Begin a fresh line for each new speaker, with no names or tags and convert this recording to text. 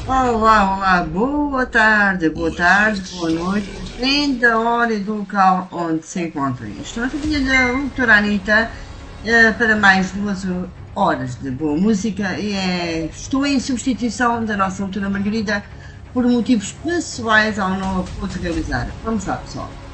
Olá, olá, boa tarde, boa noite, depende da hora e do local onde se encontra. Estou na companhia da doutora Anitta para mais 2 horas de boa música e estou em substituição da nossa doutora Margarida por motivos pessoais ao não a poder realizar. Vamos lá, pessoal.